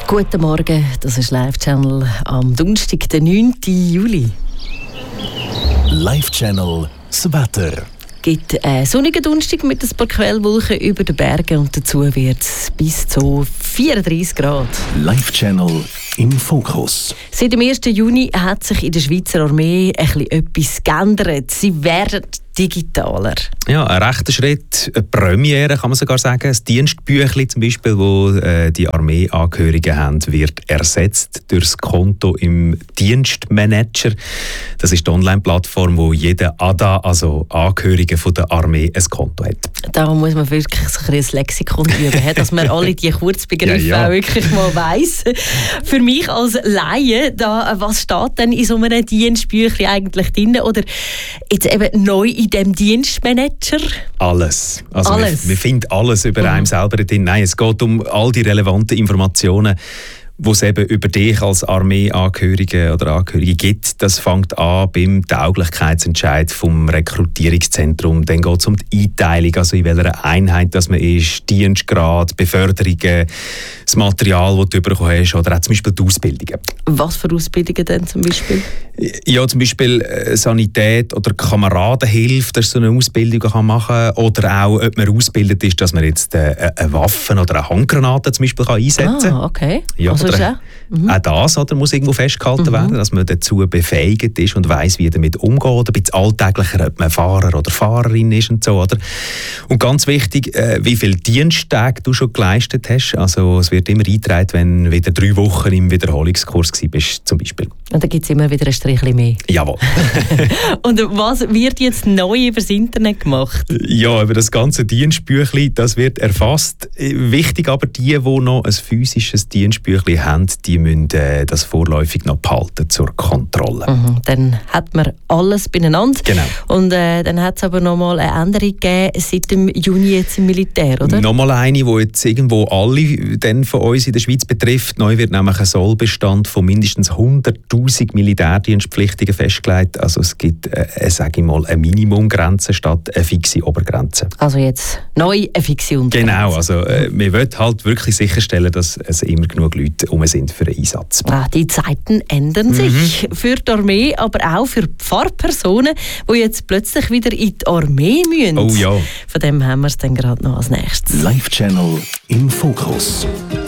Guten Morgen, das ist Live-Channel am Donnerstag, den 9. Juli. Live-Channel das Wetter. Es gibt einen sonnigen Donnerstag mit ein paar Quellwolken über den Bergen und dazu wird es bis zu 34 Grad. Live-Channel im Fokus. Seit dem 1. Juni hat sich in der Schweizer Armee etwas geändert. Sie werden digitaler. Ja, ein rechter Schritt, eine Premiere kann man sogar sagen. Das Dienstbüchlein zum Beispiel, das die Armeeangehörigen haben, wird ersetzt durch das Konto im Dienstmanager. Das ist die Online-Plattform, wo jeder ADA, also Angehörige von der Armee, ein Konto hat. Da muss man wirklich ein Lexikon üben, dass man alle die Kurzbegriffe auch wirklich mal weiss. Für mich als Laie, was steht denn in so einem Dienstbüchlein eigentlich drin? Oder jetzt eben neu in dem Dienstmanager? Alles. Also alles. Wir finden alles über einem selber drin. Nein, es geht um all die relevanten Informationen, wo es eben über dich als Armeeangehörige oder Angehörige gibt. Das fängt an beim Tauglichkeitsentscheid vom Rekrutierungszentrum. Dann geht es um die Einteilung, also in welcher Einheit das man ist, Dienstgrad, Beförderungen, das Material, das du bekommen hast, oder auch zum Beispiel die Ausbildungen. Was für Ausbildungen denn zum Beispiel? Ja, zum Beispiel Sanität oder Kameradenhilfe, dass so eine Ausbildung machen kann. Oder auch, ob man ausgebildet ist, dass man jetzt eine Waffe oder eine Handgranate zum Beispiel einsetzen kann. Ah, okay. Ja, also auch das muss irgendwo festgehalten werden, dass man dazu befähigt ist und weiss, wie er damit umgeht. Oder ein bisschen alltäglicher, ob man Fahrer oder Fahrerin ist und so. Oder? Und ganz wichtig, wie viele Diensttage du schon geleistet hast. Also es wird immer eingetragen, wenn du wieder 3 Wochen im Wiederholungskurs warst, zum Beispiel. Und dann gibt es immer wieder ein Strichchen mehr. Jawohl. Und was wird jetzt neu über das Internet gemacht? Ja, über das ganze Dienstbüchlein, das wird erfasst. Wichtig aber, die noch ein physisches Dienstbüchlein haben, die müssen das vorläufig noch behalten zur Kontrolle. Dann hat man alles beieinander. Genau. Und dann hat es aber noch mal eine Änderung gegeben seit dem Juni jetzt im Militär, oder? Nochmal eine, die jetzt irgendwo alle dann von uns in der Schweiz betrifft. Neu wird nämlich ein Sollbestand von mindestens 100'000 Militärdienstpflichtigen festgelegt. Also es gibt, sage ich mal, eine Minimumgrenze statt eine fixe Obergrenze. Also jetzt neu eine fixe Untergrenze. Genau, also wir wollen halt wirklich sicherstellen, dass es immer genug Leute sind für den Einsatz. Die Zeiten ändern sich für die Armee, aber auch für Pfarrpersonen, die jetzt plötzlich wieder in die Armee müssen. Oh ja. Von dem haben wir es dann gerade noch als nächstes. Live-Channel im Fokus.